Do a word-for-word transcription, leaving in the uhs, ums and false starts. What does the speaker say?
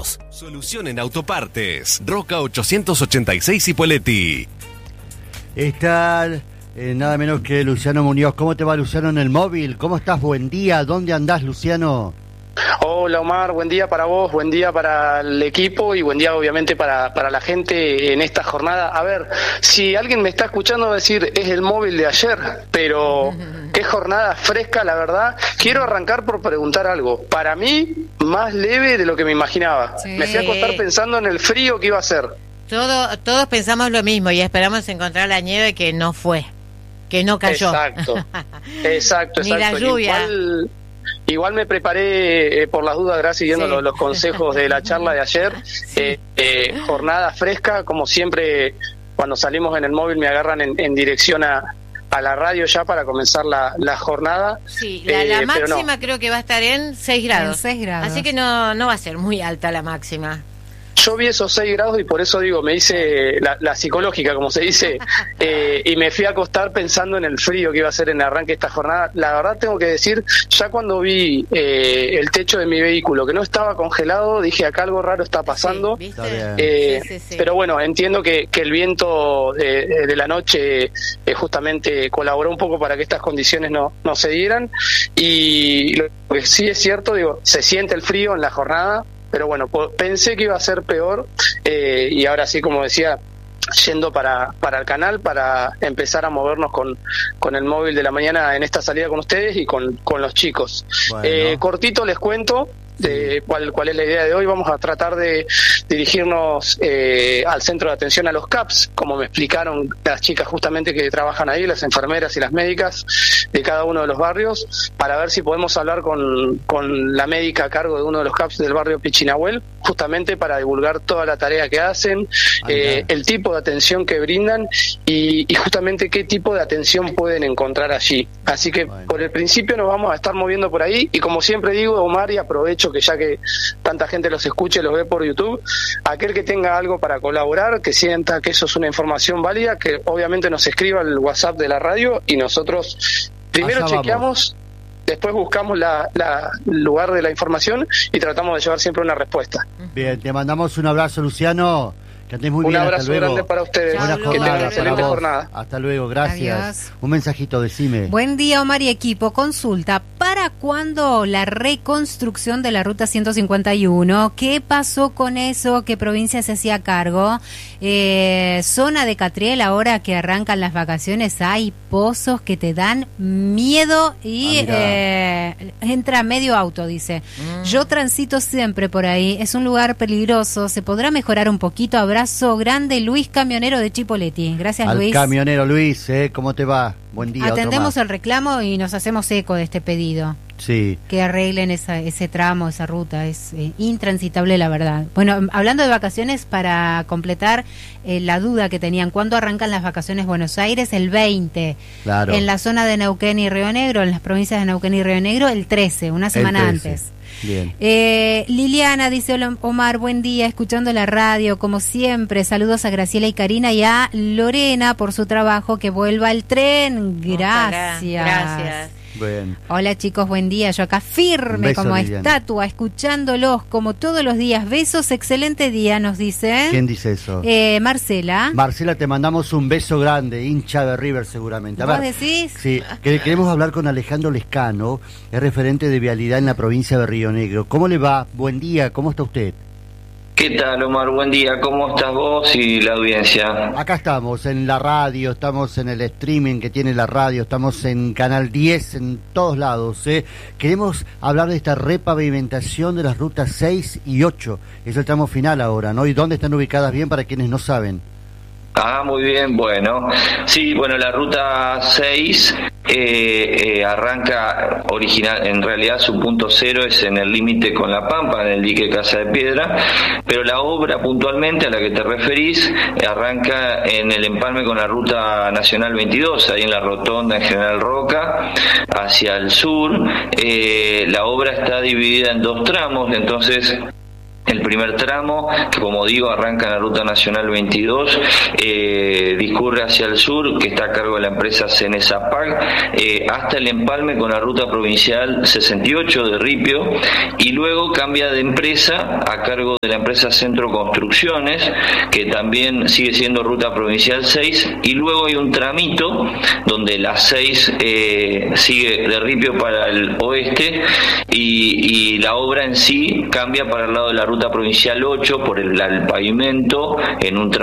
autos. Solución en autopartes. Roca ochocientos ochenta y seis Cipolletti. Está eh, nada menos que Luciano Muñoz. ¿Cómo te va, Luciano, en el móvil? ¿Cómo estás? Buen día. ¿Dónde andás, Luciano? Hola, Omar, buen día para vos, buen día para el equipo y buen día obviamente para, para la gente en esta jornada. A ver, si alguien me está escuchando va a decir, es el móvil de ayer, pero qué jornada fresca, la verdad. Quiero arrancar por preguntar algo. Para mí, más leve de lo que me imaginaba. Sí. Me fui a acostar pensando en el frío que iba a ser. Todo, todos pensamos lo mismo y esperamos encontrar la nieve que no fue, que no cayó. Exacto, exacto, exacto. Ni la lluvia. Igual, Igual me preparé eh, por las dudas, gracias, siguiendo sí. los, los consejos de la charla de ayer. Sí. Eh, eh, jornada fresca, como siempre, cuando salimos en el móvil me agarran en, en dirección a, a la radio ya para comenzar la, la jornada. Sí, la, la eh, máxima no. creo que va a estar en seis grados. En seis grados. Así que no, no va a ser muy alta la máxima. Yo vi esos seis grados y por eso digo, me hice la, la psicológica, como se dice, eh, y me fui a acostar pensando en el frío que iba a ser en el arranque de esta jornada. La verdad tengo que decir, ya cuando vi eh, el techo de mi vehículo, que no estaba congelado, dije, acá algo raro está pasando. Sí, eh, sí, sí, sí. Pero bueno, entiendo que, que el viento de, de la noche eh, justamente colaboró un poco para que estas condiciones no, no se dieran. Y lo que sí es cierto, digo, se siente el frío en la jornada. Pero bueno, pensé que iba a ser peor eh, y ahora sí, como decía, yendo para, para el canal para empezar a movernos con, con el móvil de la mañana en esta salida con ustedes y con, con los chicos. Bueno. Eh, cortito les cuento de cuál, cuál es la idea de hoy. Vamos a tratar de dirigirnos eh, al centro de atención a los C A P S, como me explicaron las chicas justamente que trabajan ahí, las enfermeras y las médicas de cada uno de los barrios, para ver si podemos hablar con, con la médica a cargo de uno de los C A P S del barrio Pichinahuel, justamente para divulgar toda la tarea que hacen, eh, el tipo de atención que brindan y, y justamente qué tipo de atención pueden encontrar allí. Así que bueno, por el principio nos vamos a estar moviendo por ahí y como siempre digo, Omar, y aprovecho que ya que tanta gente los escuche, los ve por YouTube, aquel que tenga algo para colaborar, que sienta que eso es una información válida, que obviamente nos escriba al WhatsApp de la radio y nosotros primero Allá chequeamos, vamos. Después buscamos la, la el lugar de la información y tratamos de llevar siempre una respuesta. Bien, te mandamos un abrazo, Luciano. Que andes muy un bien, abrazo hasta luego. grande para ustedes. Buena que jornada, tengan excelente jornada. Hasta luego, gracias. Adiós. Un mensajito, decime. Buen día, Omar y equipo. Consulta, ¿para cuándo la reconstrucción de la ruta ciento cincuenta y uno? ¿Qué pasó con eso? ¿Qué provincia se hacía cargo? Eh, zona de Catriel, ahora que arrancan las vacaciones, hay pozos que te dan miedo y ah, eh, entra medio auto, dice. Mm. Yo transito siempre por ahí, es un lugar peligroso, ¿se podrá mejorar un poquito? Abrazo grande, Luis Camionero de Chipolletti. Gracias, Al Luis. camionero Luis, ¿eh? ¿Cómo te va? Buen día. Atendemos el reclamo y nos hacemos eco de este pedido. Sí. Que arreglen esa, ese tramo, esa ruta, es eh, intransitable, la verdad. Bueno, hablando de vacaciones, para completar eh, la duda que tenían, ¿cuándo arrancan las vacaciones Buenos Aires? El veinte. Claro. En la zona de Neuquén y Río Negro, en las provincias de Neuquén y Río Negro, el trece, una semana el trece. antes. Bien. Eh, Liliana dice, hola Omar, buen día, escuchando la radio, como siempre, saludos a Graciela y Karina y a Lorena por su trabajo, que vuelva el tren, gracias. Gracias. Bien. Hola chicos, buen día, yo acá firme Beso, como Liliana. estatua, escuchándolos como todos los días, besos, excelente día, nos dice. ¿Quién dice eso? Eh, Marcela. Marcela, te mandamos un beso grande, hincha de River seguramente. A ¿Vos ver, decís? Sí, que- queremos hablar con Alejandro Lescano, es referente de vialidad en la provincia de Río Negro. ¿Cómo le va? Buen día, ¿cómo está usted? ¿Qué tal, Omar? Buen día, ¿cómo estás vos y la audiencia? Acá estamos, en la radio, estamos en el streaming que tiene la radio, estamos en Canal diez, en todos lados. ¿eh? Queremos hablar de esta repavimentación de las rutas seis y ocho. Es el tramo final ahora, ¿no? ¿Y dónde están ubicadas bien para quienes no saben? Ah, muy bien, bueno. Sí, bueno, la ruta seis eh, eh, arranca original, en realidad su punto cero es en el límite con La Pampa, en el dique Casa de Piedra, pero la obra puntualmente a la que te referís eh, arranca en el empalme con la ruta nacional veintidós, ahí en la rotonda en General Roca, hacia el sur. Eh, la obra está dividida en dos tramos, entonces El primer tramo, que como digo arranca en la Ruta Nacional veintidós, eh, discurre hacia el sur, que está a cargo de la empresa Cenesapac, eh, hasta el empalme con la Ruta Provincial sesenta y ocho de Ripio, y luego cambia de empresa a cargo de la empresa Centro Construcciones, que también sigue siendo Ruta Provincial seis, y luego hay un tramito donde la seis eh, sigue de Ripio para el oeste, y, y la obra en sí cambia para el lado de la Ruta Provincial ocho por el, el pavimento en un tramo